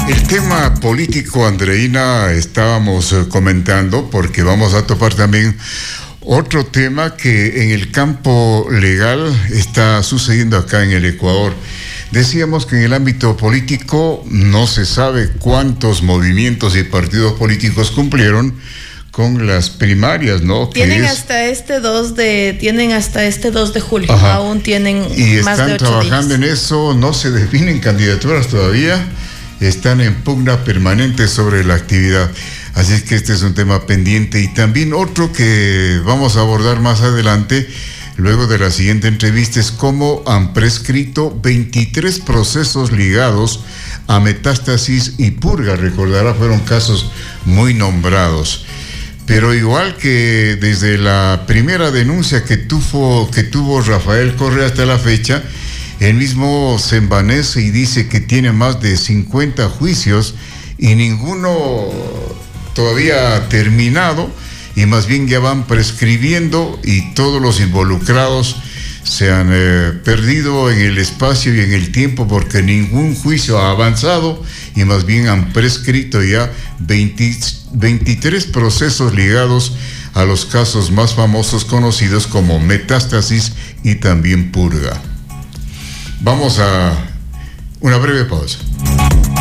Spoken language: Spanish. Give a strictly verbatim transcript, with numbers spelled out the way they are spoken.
El tema político, Andreina, estábamos eh, comentando, porque vamos a topar también otro tema que en el campo legal está sucediendo acá en el Ecuador. Decíamos que en el ámbito político no se sabe cuántos movimientos y partidos políticos cumplieron con las primarias, ¿no? Tienen es... hasta este dos de tienen hasta este dos de julio. Ajá. Aún tienen y más de están ocho trabajando días. en eso, no se definen candidaturas todavía, están en pugna permanente sobre la actividad. Así es que este es un tema pendiente. Y también otro que vamos a abordar más adelante, luego de la siguiente entrevista, es cómo han prescrito veintitrés procesos ligados a metástasis y purga. Recordará, fueron casos muy nombrados. Pero igual que desde la primera denuncia que tuvo, que tuvo Rafael Correa hasta la fecha, él mismo se envanece y dice que tiene más de cincuenta juicios y ninguno todavía terminado, y más bien ya van prescribiendo y todos los involucrados se han eh, perdido en el espacio y en el tiempo porque ningún juicio ha avanzado y más bien han prescrito ya veinte, veintitrés procesos ligados a los casos más famosos conocidos como metástasis y también purga. Vamos a una breve pausa.